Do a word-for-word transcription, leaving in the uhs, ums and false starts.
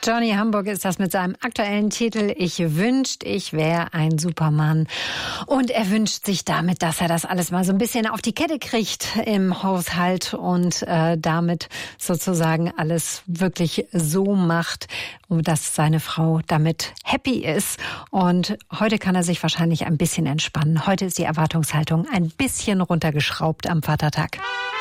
Johnny Hamburg ist das mit seinem aktuellen Titel Ich wünscht, ich wäre ein Supermann. Und er wünscht sich damit, dass er das alles mal so ein bisschen auf die Kette kriegt im Haushalt und äh, damit sozusagen alles wirklich so macht, dass seine Frau damit happy ist. Und heute kann er sich wahrscheinlich ein bisschen entspannen. Heute ist die Erwartungshaltung ein bisschen runtergeschraubt am Vatertag.